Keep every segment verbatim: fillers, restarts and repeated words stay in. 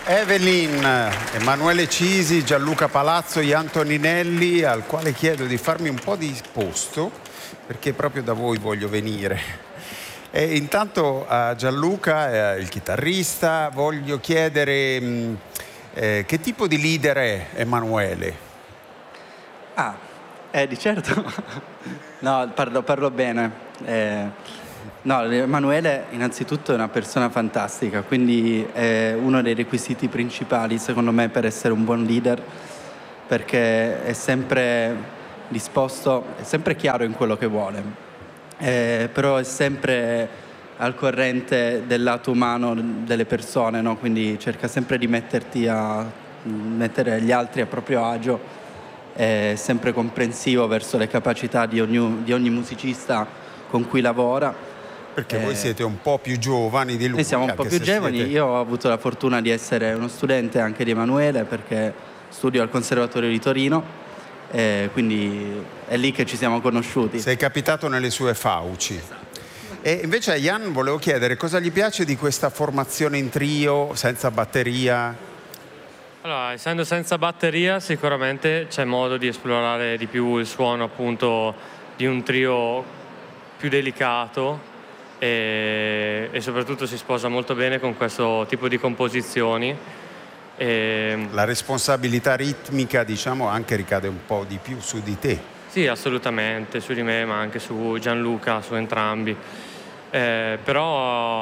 Evelyn, Emanuele Cisi, Gianluca Palazzo, Ian Toninelli, al quale chiedo di farmi un po' di posto perché proprio da voi voglio venire. E intanto a Gianluca, eh, il chitarrista, voglio chiedere mh, eh, che tipo di leader è Emanuele? Ah, eh, di certo. No, parlo, parlo bene. Eh, no, Emanuele innanzitutto è una persona fantastica, quindi è uno dei requisiti principali secondo me per essere un buon leader, perché è sempre disposto, è sempre chiaro in quello che vuole, eh, però è sempre al corrente del lato umano delle persone, no? Quindi cerca sempre di metterti a mettere gli altri a proprio agio, è sempre comprensivo verso le capacità di ogni, di ogni musicista con cui lavora. Perché eh, voi siete un po' più giovani di lui. Noi siamo un po' più giovani, siete... io ho avuto la fortuna di essere uno studente anche di Emanuele perché studio al Conservatorio di Torino, eh, quindi è lì che ci siamo conosciuti. Sei capitato nelle sue fauci. E invece a Ian volevo chiedere cosa gli piace di questa formazione in trio, senza batteria. Allora, essendo senza batteria sicuramente c'è modo di esplorare di più il suono appunto di un trio più delicato e, e soprattutto si sposa molto bene con questo tipo di composizioni. E... La responsabilità ritmica, diciamo, anche ricade un po' di più su di te. Sì, assolutamente, su di me, ma anche su Gianluca, su entrambi. Eh, però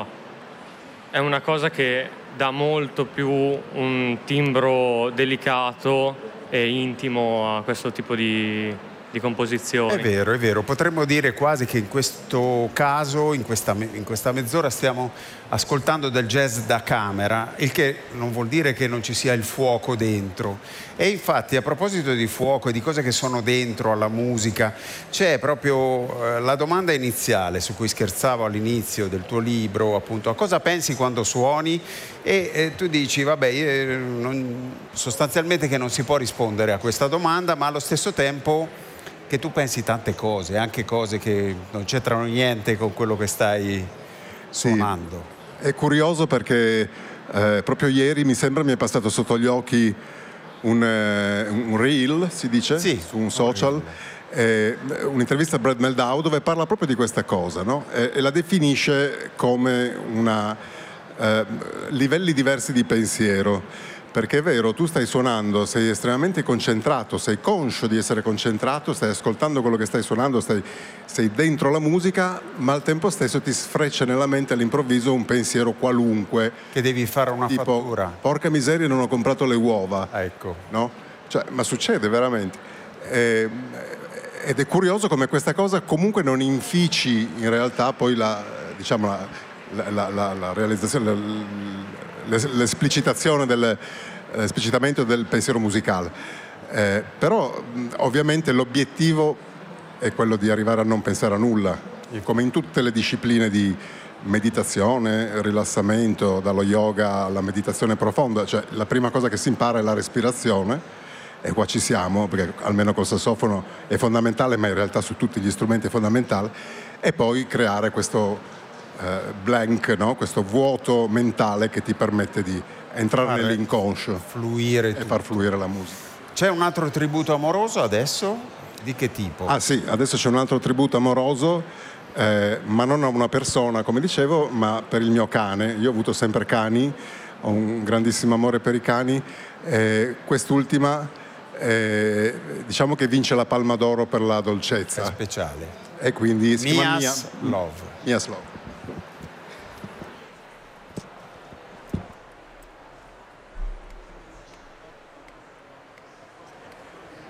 è una cosa che dà molto più un timbro delicato e intimo a questo tipo di, di composizioni. È vero, è vero. Potremmo dire quasi che in questo caso, in questa, in questa mezz'ora, stiamo ascoltando del jazz da camera, il che non vuol dire che non ci sia il fuoco dentro. E infatti, a proposito di fuoco e di cose che sono dentro alla musica, c'è proprio eh, la domanda iniziale su cui scherzavo all'inizio del tuo libro, appunto, a cosa pensi quando suoni? E eh, tu dici, vabbè, io, non, sostanzialmente che non si può rispondere a questa domanda, ma allo stesso tempo che tu pensi tante cose, anche cose che non c'entrano niente con quello che stai suonando. Sì, è curioso perché eh, proprio ieri mi sembra mi è passato sotto gli occhi un, eh, un reel, si dice, sì, su un social, eh, un'intervista a Brad Meldau dove parla proprio di questa cosa, no? e, e la definisce come una eh, livelli diversi di pensiero. Perché è vero, tu stai suonando, sei estremamente concentrato, sei conscio di essere concentrato, stai ascoltando quello che stai suonando, stai, sei dentro la musica, ma al tempo stesso ti sfreccia nella mente all'improvviso un pensiero qualunque. Che devi fare una tipo, fattura. Porca miseria, non ho comprato le uova. Ecco. No? Cioè, ma succede veramente. Eh, ed è curioso come questa cosa comunque non infici in realtà poi la, diciamo, la, la, la, la realizzazione, la, l'esplicitazione del l'esplicitamento del pensiero musicale, eh, però ovviamente l'obiettivo è quello di arrivare a non pensare a nulla, come in tutte le discipline di meditazione, rilassamento, dallo yoga alla meditazione profonda, cioè la prima cosa che si impara è la respirazione, e qua ci siamo, perché almeno col sassofono è fondamentale, ma in realtà su tutti gli strumenti è fondamentale, e poi creare questo eh, blank, no? Questo vuoto mentale che ti permette di entrare Fare nell'inconscio fluire e tutto. far fluire la musica. C'è un altro tributo amoroso adesso? Di che tipo? Ah sì, adesso c'è un altro tributo amoroso, eh, ma non a una persona, come dicevo, ma per il mio cane. Io ho avuto sempre cani, ho un grandissimo amore per i cani. Eh, quest'ultima, eh, diciamo che vince la Palma d'Oro per la dolcezza. È speciale. E quindi si chiama Mia's Mia, Love. Mia's Love.